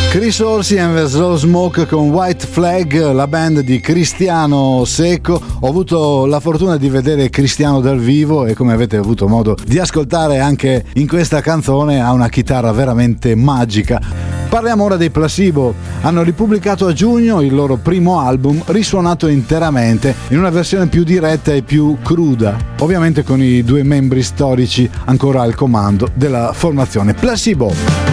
Chris Orsi and the Slow Smoke con White Flag, la band di Cristiano Secco. Ho avuto la fortuna di vedere Cristiano dal vivo e, come avete avuto modo di ascoltare anche in questa canzone, ha una chitarra veramente magica. Parliamo ora dei Placebo. Hanno ripubblicato a giugno il loro primo album, risuonato interamente in una versione più diretta e più cruda, ovviamente con i due membri storici ancora al comando della formazione. Placebo.